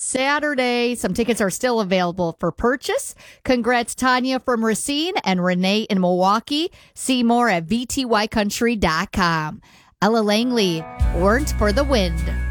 Saturday. Some tickets are still available for purchase. Congrats, Tanya from Racine and Renee in Milwaukee. See more at vtycountry.com. Ella Langley, Weren't for the Wind.